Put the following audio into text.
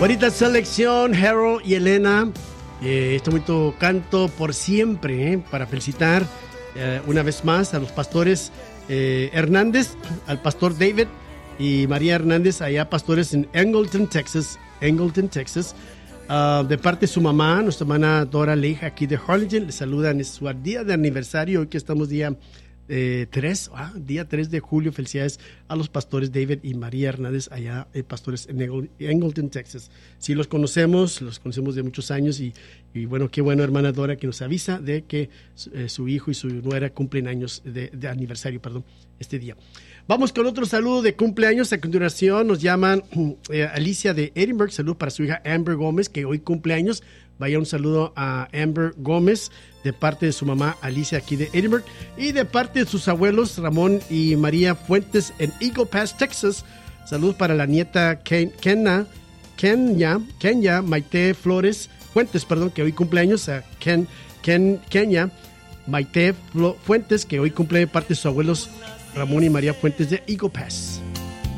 Bonita selección, Harold y Elena. Este bonito canto por siempre, para felicitar una vez más a los pastores Hernández, al pastor David y María Hernández, allá pastores en Angleton, Texas. De parte de su mamá, nuestra hermana Dora Leija, aquí de Harlingen, le saludan, es su día de aniversario, hoy que estamos día 3 de julio. Felicidades a los pastores David y María Hernández, allá pastores en Angleton, Texas. Sí, los conocemos de muchos años y bueno, qué bueno, hermana Dora, que nos avisa de que su hijo y su nuera cumplen años de aniversario, este día. Vamos con otro saludo de cumpleaños. A continuación nos llaman Alicia de Edinburgh. Saludo para su hija Amber Gómez, que hoy cumpleaños. Vaya un saludo a Amber Gómez de parte de su mamá Alicia aquí de Edinburgh y de parte de sus abuelos Ramón y María Fuentes en Eagle Pass, Texas. Saludos para la nieta Kenya Maite Flores Fuentes, que hoy cumpleaños. A Kenya Maite Fuentes, que hoy cumple de parte de sus abuelos Ramón y María Fuentes de Eagle Pass.